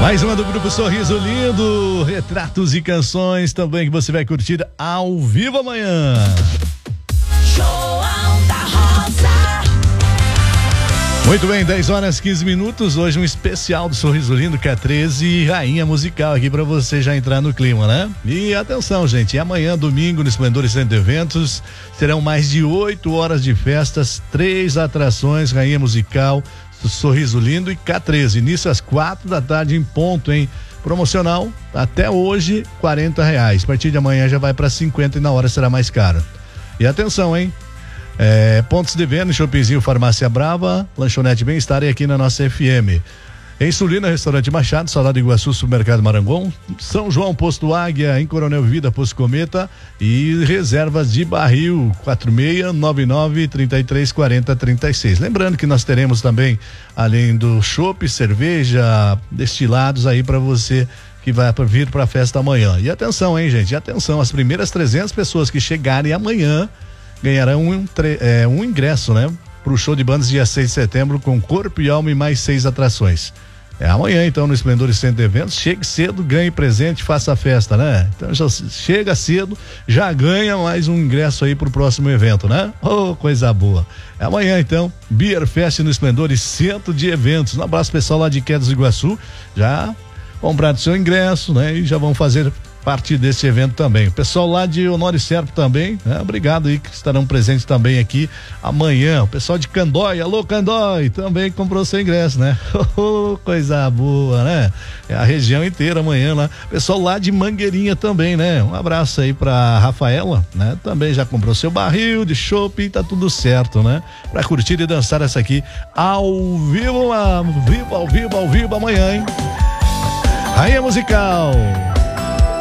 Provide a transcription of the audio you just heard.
Mais uma do Grupo Sorriso Lindo, retratos e canções também que você vai curtir ao vivo amanhã. João da Rosa. Muito bem, 10h15. Hoje um especial do Sorriso Lindo K13, rainha musical aqui pra você já entrar no clima, né? E atenção, gente, amanhã, domingo, no Esplendor Centro de Eventos, serão mais de 8 horas de festas, 3 atrações, rainha musical, Sorriso Lindo e K13. Início às 4 da tarde em ponto, hein? Promocional até hoje R$40. A partir de amanhã já vai para 50 e na hora será mais caro. E atenção, hein? Pontos de venda, Shoppingzinho Farmácia Brava, Lanchonete Bem-Estar e aqui na nossa FM. Em Sulina, Restaurante Machado, Salada Iguaçu, Supermercado Marangon, São João, Posto Águia, em Coronel Vida, Posto Cometa e reservas de barril 4699-3340-36. Lembrando que nós teremos também, além do chopp, cerveja, destilados aí para você que vai vir para a festa amanhã. E atenção, hein, gente? Atenção, as primeiras 300 pessoas que chegarem amanhã ganharão um ingresso, né? Pro show de bandas dia 6 de setembro com Corpo e Alma e mais 6 atrações. Amanhã então no Esplendor Centro de Eventos, chegue cedo, ganhe presente, faça a festa, né? Então já chega cedo, já ganha mais um ingresso aí pro próximo evento, né? Oh, coisa boa. Amanhã então, Beer Fest no Esplendor Centro de Eventos. Um abraço pessoal lá de Quedas do Iguaçu, já compraram seu ingresso, né? E já vão fazer parte desse evento também. O pessoal lá de Honório Serpa também, né? Obrigado aí que estarão presentes também aqui amanhã. O pessoal de Candói, alô Candói, também comprou seu ingresso, né? Oh, coisa boa, né? É a região inteira amanhã lá. O pessoal lá de Mangueirinha também, né? Um abraço aí pra Rafaela, né? Também já comprou seu barril de chopp, tá tudo certo, né? Pra curtir e dançar essa aqui ao vivo amanhã, hein? Rainha Musical.